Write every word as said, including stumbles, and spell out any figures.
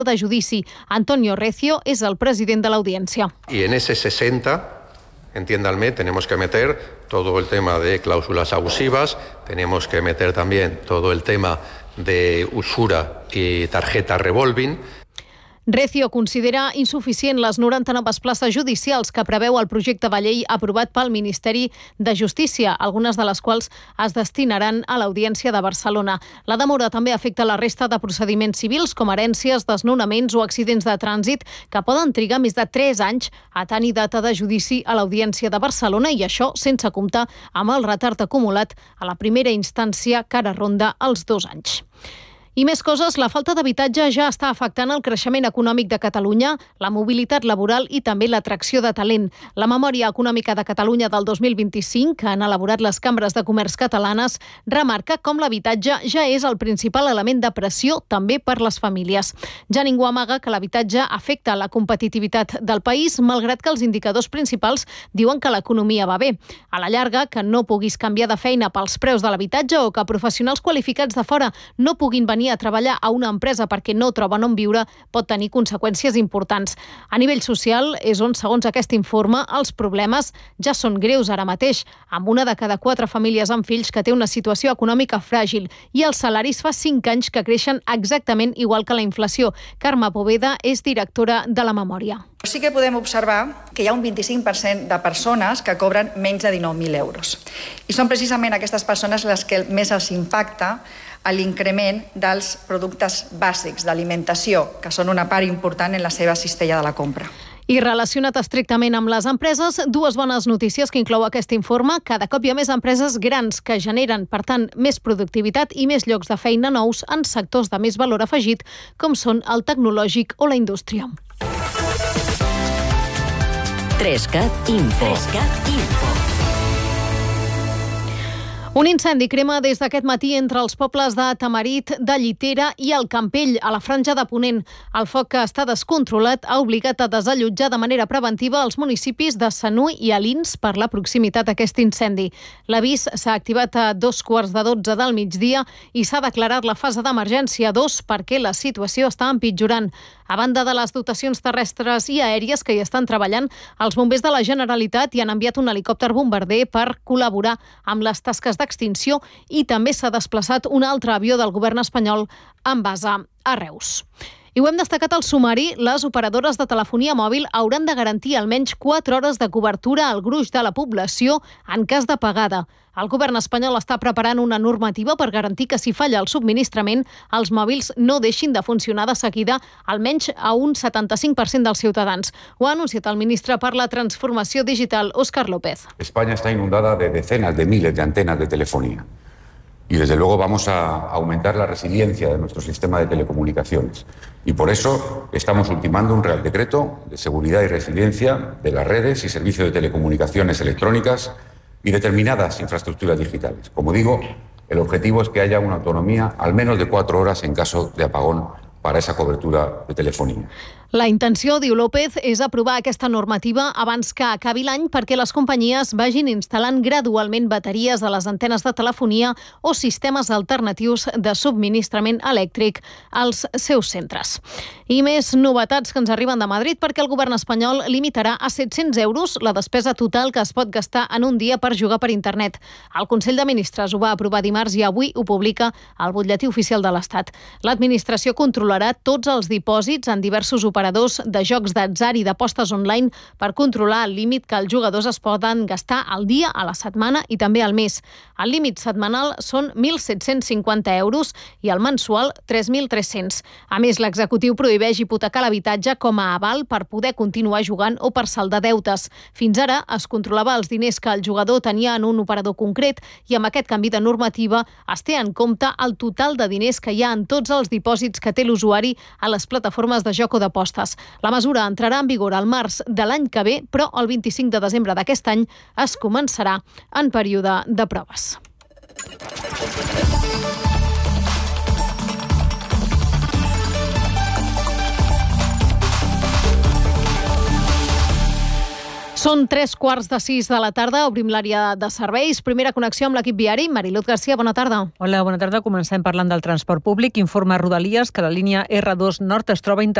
de judici. Antonio Recio és el president de l'audiència. Y en ese sesenta... Entiéndanme, tenemos que meter todo el tema de cláusulas abusivas, tenemos que meter también todo el tema de usura y tarjeta revolving. Recio considera insuficient les noranta noves places judicials que preveu el projecte de llei aprovat pel Ministeri de Justícia, algunes de les quals es destinaran a l'Audiència de Barcelona. La demora també afecta la resta de procediments civils, com herències, desnonaments o accidents de trànsit, que poden trigar més de tres anys a tenir data de judici a l'Audiència de Barcelona, i això sense comptar amb el retard acumulat a la primera instància, que ara ronda els dos anys. I més coses, la falta d'habitatge ja està afectant el creixement econòmic de Catalunya, la mobilitat laboral i també l'atracció de talent. La Memòria Econòmica de Catalunya del dos mil vint-i-cinc, que han elaborat les cambres de comerç catalanes, remarca com l'habitatge ja és el principal element de pressió també per les famílies. Ja ningú amaga que l'habitatge afecta la competitivitat del país, malgrat que els indicadors principals diuen que l'economia va bé. A la llarga, que no puguis canviar de feina pels preus de l'habitatge o que professionals qualificats de fora no puguin venir a treballar a una empresa perquè no troben on viure pot tenir conseqüències importants. A nivell social és on, segons aquest informe, els problemes ja són greus ara mateix, amb una de cada quatre famílies amb fills que té una situació econòmica fràgil i els salaris fa cinc anys que creixen exactament igual que la inflació. Carme Poveda és directora de la Memòria. Sí que podem observar que hi ha un vint-i-cinc per cent de persones que cobren menys de dinou mil euros. I són precisament aquestes persones les que més els impacta a l'increment dels productes bàsics d'alimentació, que són una part important en la seva cistella de la compra. I relacionat estrictament amb les empreses, dues bones notícies que inclou aquest informe. Cada cop hi ha més empreses grans que generen, per tant, més productivitat i més llocs de feina nous en sectors de més valor afegit, com són el tecnològic o la indústria. Trescat Info. Trescat Info. Un incendi crema des d'aquest matí entre els pobles de Tamarit, de Llitera i el Campell, a la Franja de Ponent. El foc, que està descontrolat, ha obligat a desallotjar de manera preventiva els municipis de Sanui i Alins per la proximitat a aquest incendi. L'avís s'ha activat a dos quarts de dotze del migdia i s'ha declarat la fase d'emergència dos perquè la situació està empitjorant. A banda de les dotacions terrestres i aèries que hi estan treballant, els bombers de la Generalitat hi han enviat un helicòpter bombarder per col·laborar amb les tasques d'extinció i també s'ha desplaçat un altre avió del govern espanyol amb base a Reus. I ho hem destacat al sumari, les operadores de telefonia mòbil hauran de garantir almenys quatre hores de cobertura al gruix de la població en cas d'apagada. El govern espanyol està preparant una normativa per garantir que si falla el subministrament, els mòbils no deixin de funcionar de seguida almenys a un setanta-cinc per cent dels ciutadans. Ho ha anunciat el ministre per la Transformació Digital, Óscar López. España está inundada de decenas de miles de antenas de telefonía. Y desde luego vamos a aumentar la resiliencia de nuestro sistema de telecomunicaciones. Y por eso estamos ultimando un Real Decreto de seguridad y resiliencia de las redes y servicios de telecomunicaciones electrónicas y determinadas infraestructuras digitales. Como digo, el objetivo es que haya una autonomía al menos de cuatro horas en caso de apagón para esa cobertura de telefonía. La intenció, diu López, és aprovar aquesta normativa abans que acabi l'any perquè les companyies vagin instal·lant gradualment bateries a les antenes de telefonia o sistemes alternatius de subministrament elèctric als seus centres. I més novetats que ens arriben de Madrid perquè el govern espanyol limitarà a set-cents euros la despesa total que es pot gastar en un dia per jugar per internet. El Consell de Ministres ho va aprovar dimarts i avui ho publica al Butlletí Oficial de l'Estat. L'administració controlarà tots els dipòsits en diversos operadors de jocs d'atzar i d'apostes online per controlar el límit que els jugadors es poden gastar al dia, a la setmana i també al mes. El límit setmanal són mil set-cents cinquanta euros i el mensual tres mil tres-cents. A més, l'executiu prohibeix hipotecar l'habitatge com a aval per poder continuar jugant o per saldar deutes. Fins ara es controlava els diners que el jugador tenia en un operador concret i amb aquest canvi de normativa es té en compte el total de diners que hi ha en tots els dipòsits que té l'usuari a les plataformes de joc o d'apostes. La mesura entrarà en vigor al març de l'any que ve, però el vint-i-cinc de desembre d'aquest any es començarà en període de proves. Són tres quarts de sis de la tarda, obrim l'àrea de serveis. Primera connexió amb l'equip viari. Marilot Garcia, bona tarda. Hola, bona tarda. Comencem parlant del transport públic. Informa Rodalies que la línia erre dos Nord es troba